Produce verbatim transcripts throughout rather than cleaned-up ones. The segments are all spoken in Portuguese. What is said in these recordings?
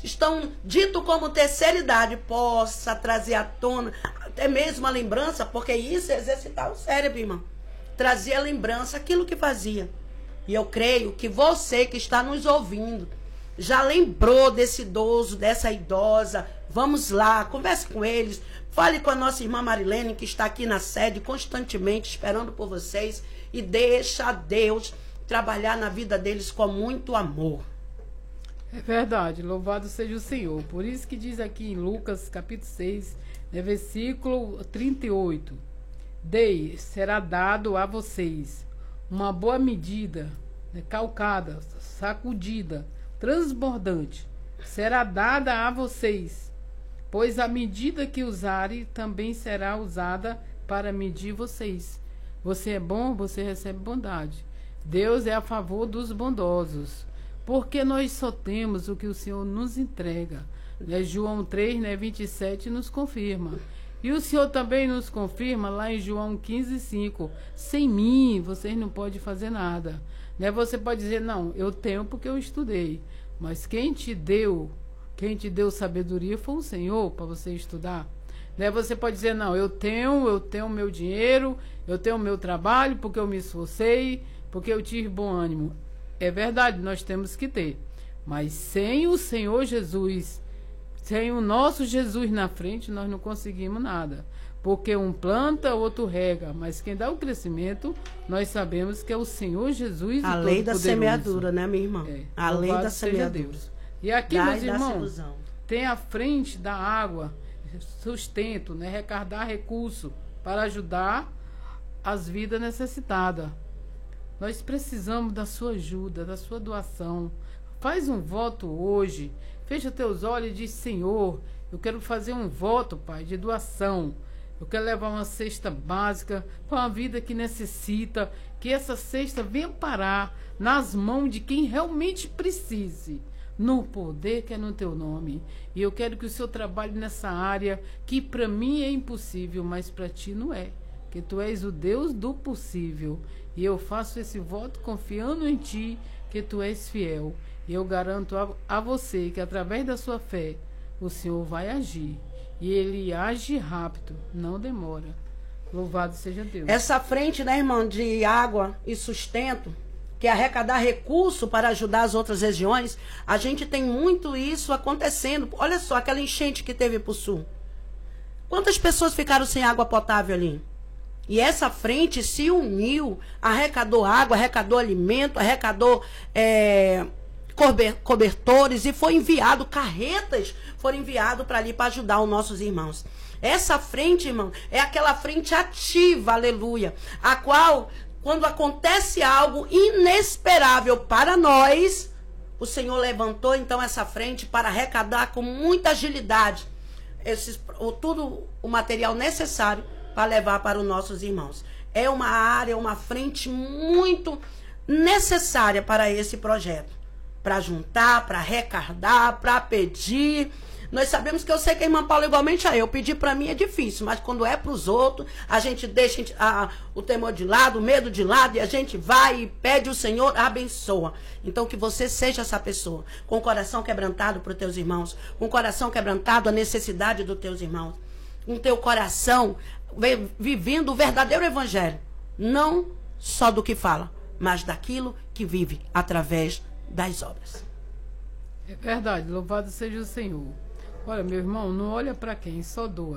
estão dito como terceira idade, possa trazer à tona até mesmo a lembrança, porque isso é exercitar o cérebro, irmão. Trazer a lembrança, aquilo que fazia. E eu creio que você que está nos ouvindo, já lembrou desse idoso, dessa idosa. Vamos lá, converse com eles. Fale com a nossa irmã Marilene, que está aqui na sede constantemente esperando por vocês. E deixa Deus trabalhar na vida deles com muito amor. É verdade, louvado seja o Senhor. Por isso que diz aqui em Lucas capítulo seis, né, versículo trinta e oito. Dei, será dado a vocês uma boa medida, né, calcada, sacudida, transbordante, será dada a vocês, pois a medida que usarem também será usada para medir vocês. Você é bom, você recebe bondade. Deus é a favor dos bondosos, porque nós só temos o que o Senhor nos entrega. Né? João três, né, vinte e sete nos confirma. E o Senhor também nos confirma lá em João quinze, cinco. Sem mim, vocês não podem fazer nada. Né? Você pode dizer, não, eu tenho porque eu estudei. Mas quem te deu, quem te deu sabedoria foi o Senhor para você estudar. Né? Você pode dizer, não, eu tenho, eu tenho meu dinheiro, eu tenho meu trabalho porque eu me esforcei, porque eu tive bom ânimo. É verdade, nós temos que ter. Mas sem o Senhor Jesus, sem o nosso Jesus na frente, nós não conseguimos nada. Porque um planta, outro rega. Mas quem dá o crescimento, nós sabemos que é o Senhor Jesus. A lei da semeadura, né, minha irmã? É, a lei da semeadura. Deus. E aqui, Dai meus irmãos, tem a frente da água, sustento, né, recardar recurso para ajudar as vidas necessitadas. Nós precisamos da sua ajuda, da sua doação. Faz um voto hoje. Fecha teus olhos e diz, Senhor, eu quero fazer um voto, Pai, de doação. Eu quero levar uma cesta básica para uma vida que necessita, que essa cesta venha parar nas mãos de quem realmente precise, no poder que é no teu nome. E eu quero que o Senhor trabalhe nessa área que para mim é impossível, mas para ti não é. Que tu és o Deus do possível. E eu faço esse voto confiando em ti, que tu és fiel. E eu garanto a, a você que através da sua fé, o Senhor vai agir. E Ele age rápido, não demora. Louvado seja Deus. Essa frente, né, irmão, de água e sustento, que é arrecadar recurso para ajudar as outras regiões, a gente tem muito isso acontecendo. Olha só, aquela enchente que teve pro sul. Quantas pessoas ficaram sem água potável ali? E essa frente se uniu, arrecadou água, arrecadou alimento, arrecadou é, cobertores e foi enviado, carretas foram enviadas para ali para ajudar os nossos irmãos. Essa frente, irmão, é aquela frente ativa, aleluia, a qual, quando acontece algo inesperável para nós, o Senhor levantou então essa frente para arrecadar com muita agilidade esses, o, tudo o material necessário para levar para os nossos irmãos. É uma área, uma frente muito necessária para esse projeto. Para juntar, para arrecadar, para pedir. Nós sabemos que eu sei que a irmã Paula, igualmente a eu, pedir para mim é difícil, mas quando é para os outros, a gente deixa a, a, o temor de lado, o medo de lado, e a gente vai e pede o Senhor, abençoa. Então que você seja essa pessoa, com o coração quebrantado para os teus irmãos, com o coração quebrantado a necessidade dos teus irmãos, com o teu coração vivendo o verdadeiro evangelho, não só do que fala, mas daquilo que vive através das obras. É verdade, louvado seja o Senhor. Olha, meu irmão, não olha para quem, só doa.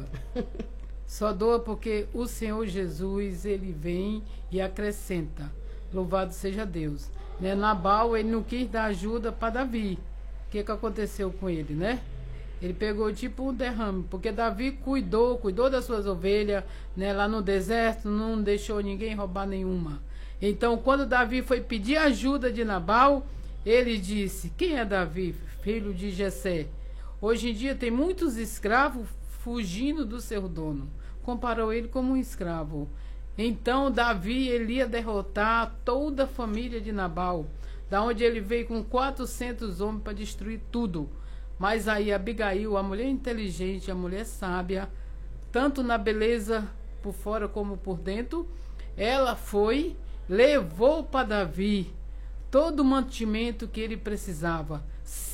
Só doa porque o Senhor Jesus, ele vem e acrescenta. Louvado seja Deus. Né? Nabal, ele não quis dar ajuda para Davi. O que que aconteceu com ele, né? Ele pegou tipo um derrame, porque Davi cuidou, cuidou das suas ovelhas, né, lá no deserto, não deixou ninguém roubar nenhuma. Então, quando Davi foi pedir ajuda de Nabal, ele disse, quem é Davi, filho de Jessé? Hoje em dia tem muitos escravos fugindo do seu dono. Comparou ele como um escravo. Então, Davi, ele ia derrotar toda a família de Nabal, da onde ele veio com quatrocentos homens para destruir tudo. Mas aí Abigail, a mulher inteligente, a mulher sábia, tanto na beleza por fora como por dentro, ela foi, levou para Davi todo o mantimento que ele precisava.